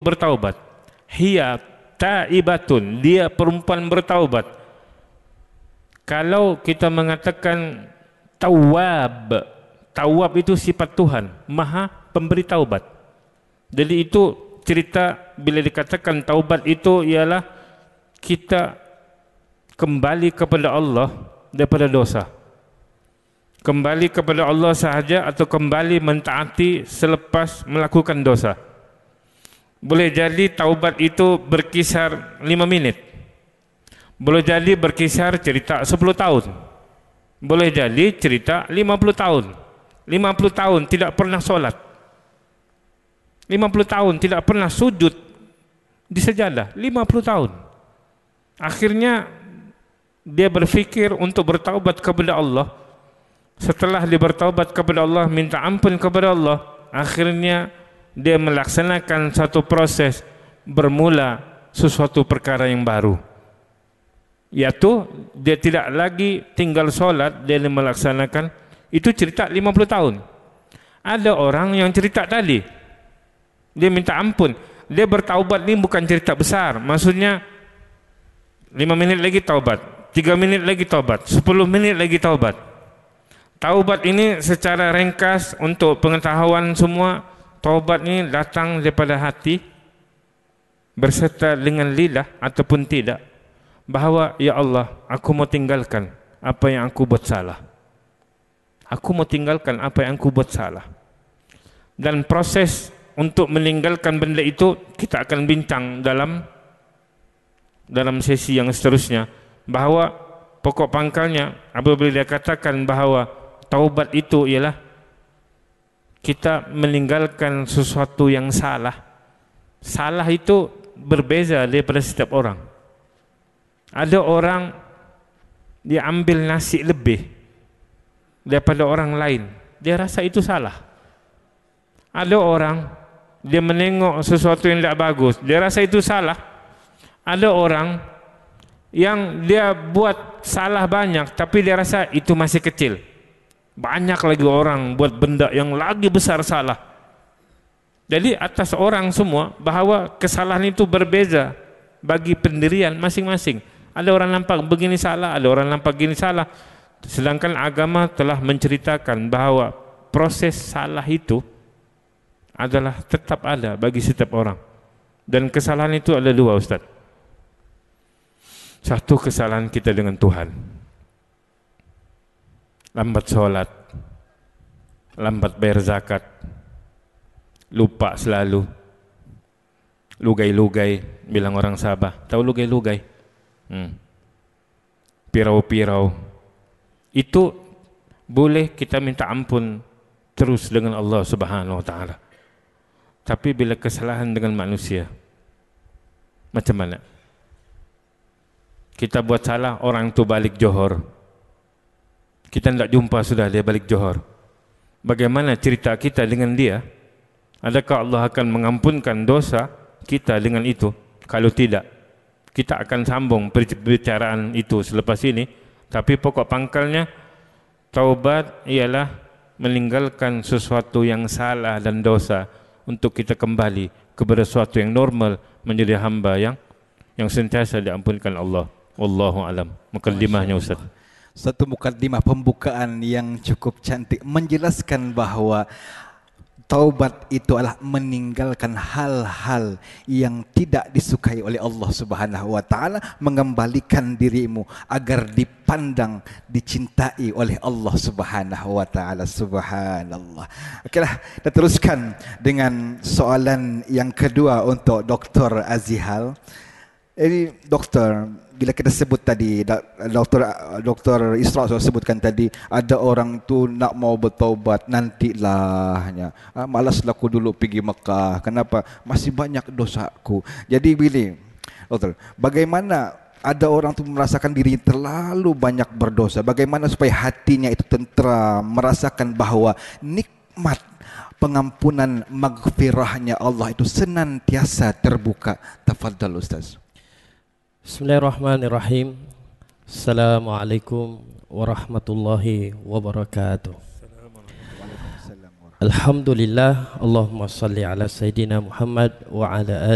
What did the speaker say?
bertaubat. Hiya taibatun, dia perempuan bertaubat. Kalau kita mengatakan tawwab, tawwab itu sifat Tuhan, maha pemberi taubat. Jadi itu cerita bila dikatakan taubat itu ialah kita kembali kepada Allah daripada dosa. Kembali kepada Allah sahaja atau kembali mentaati selepas melakukan dosa. Boleh jadi taubat itu berkisar 5 minit. Boleh jadi berkisar cerita 10 tahun. Boleh jadi cerita 50 tahun. 50 tahun tidak pernah solat. 50 tahun tidak pernah sujud di sajadah. 50 tahun. Akhirnya dia berfikir untuk bertaubat kepada Allah. Setelah dia bertaubat kepada Allah, minta ampun kepada Allah, akhirnya dia melaksanakan satu proses, bermula sesuatu perkara yang baru, yaitu dia tidak lagi tinggal solat, dia melaksanakan. Itu cerita 50 tahun. Ada orang yang cerita tadi, dia minta ampun, dia bertaubat ni bukan cerita besar, maksudnya 5 menit lagi taubat, 3 menit lagi taubat, 10 menit lagi taubat. Taubat ini secara ringkas untuk pengetahuan semua, taubat ini datang daripada hati berserta dengan lidah ataupun tidak, bahawa ya Allah, aku mau tinggalkan apa yang aku buat salah. Aku mau tinggalkan apa yang aku buat salah. Dan proses untuk meninggalkan benda itu kita akan bincang dalam sesi yang seterusnya, bahawa pokok pangkalnya apabila dia katakan bahawa taubat itu ialah kita meninggalkan sesuatu yang salah. Salah itu berbeza daripada setiap orang. Ada orang dia ambil nasi lebih daripada orang lain, dia rasa itu salah. Ada orang dia menengok sesuatu yang tidak bagus, dia rasa itu salah. Ada orang yang dia buat salah banyak tapi dia rasa itu masih kecil. Banyak lagi orang buat benda yang lagi besar salah. Jadi atas orang semua bahawa kesalahan itu berbeza bagi pendirian masing-masing. Ada orang nampak begini salah, ada orang nampak begini salah. Sedangkan agama telah menceritakan bahawa proses salah itu adalah tetap ada bagi setiap orang. Dan kesalahan itu ada dua, Ustaz. Satu, kesalahan kita dengan Tuhan. Lambat sholat, lambat bayar zakat, lupa selalu, lugai-lugai, bilang orang Sabah. Tahu lugai-lugai? Pirau-pirau. Itu boleh kita minta ampun terus dengan Allah Subhanahu wa ta'ala. Tapi bila kesalahan dengan manusia, macam mana? Kita buat salah, orang itu balik Johor, kita tidak jumpa sudah dia balik Johor. Bagaimana cerita kita dengan dia? Adakah Allah akan mengampunkan dosa kita dengan itu? Kalau tidak, kita akan sambung perbicaraan itu selepas ini. Tapi pokok pangkalnya, taubat ialah meninggalkan sesuatu yang salah dan dosa untuk kita kembali kepada sesuatu yang normal, menjadi hamba yang sentiasa diampunkan Allah. Wallahu alam. Mukaddimahnya, Ustaz. Satu mukaddimah pembukaan yang cukup cantik menjelaskan bahawa taubat itu adalah meninggalkan hal-hal yang tidak disukai oleh Allah Subhanahu wa taala, mengembalikan dirimu agar dipandang, dicintai oleh Allah Subhanahu wa taala. Subhanallah. Okeylah, kita teruskan dengan soalan yang kedua untuk Dr. Azihal. Ini doktor, bila kita sebut tadi, Dr. Isra sudah sebutkan tadi, ada orang tu nak mau bertaubat, nantilahnya. Malaslah aku dulu pergi Mekah. Kenapa? Masih banyak dosaku. Jadi bila, doktor, bagaimana ada orang tu merasakan diri terlalu banyak berdosa? Bagaimana supaya hatinya itu tentera, merasakan bahawa nikmat pengampunan maghfirahnya Allah itu senantiasa terbuka? Tafadhal Ustaz. Bismillahirrahmanirrahim. Assalamualaikum warahmatullahi wabarakatuh. Alhamdulillah. Allahumma salli ala Sayyidina Muhammad wa ala